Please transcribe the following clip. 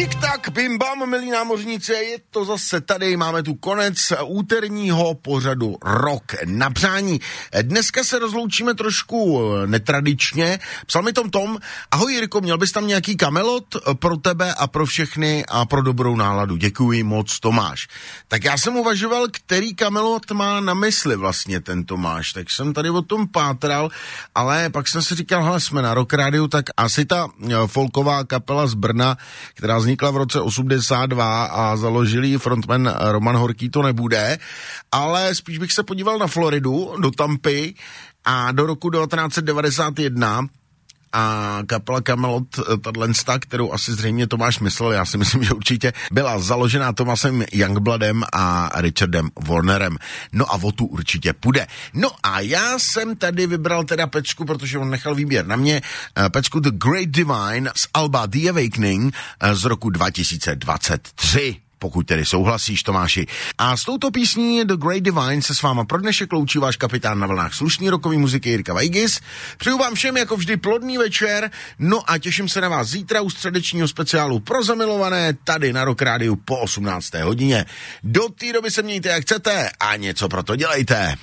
Tik-tak, bim-bam, milí námořníci, je to zase tady, máme tu konec úterního pořadu Rok na přání. Dneska se rozloučíme trošku netradičně. Psal mi Tom, ahoj Jirko, měl bys tam nějaký kamelot pro tebe a pro všechny a pro dobrou náladu. Děkuji moc, Tomáš. Tak já jsem uvažoval, který kamelot má na mysli vlastně ten Tomáš, tak jsem tady o tom pátral, ale pak jsem si říkal, hele, jsme na Rock Rádiu, tak asi ta folková kapela z Brna, která vznikla v roce 82 a založil ji frontman Roman Horký, to nebude, ale spíš bych se podíval na Floridu, do Tampy a do roku 1991 a kapela Kamelot, tato, kterou asi zřejmě Tomáš myslel, já si myslím, že určitě, byla založená Thomasem Youngbloodem a Richardem Warnerem. No a o tu určitě půjde. No a já jsem tady vybral teda pecku, protože on nechal výběr na mě, pecku The Great Divine z alba The Awakening z roku 2023. Pokud tedy souhlasíš, Tomáši. A s touto písní The Great Divine se s váma pro dnešek loučí váš kapitán na vlnách slušný rokový muziky Jirka Vajgis. Přeju vám všem jako vždy plodný večer, no a těším se na vás zítra u středečního speciálu pro zamilované tady na Rock Rádiu po 18. hodině. Do té doby se mějte jak chcete a něco pro to dělejte.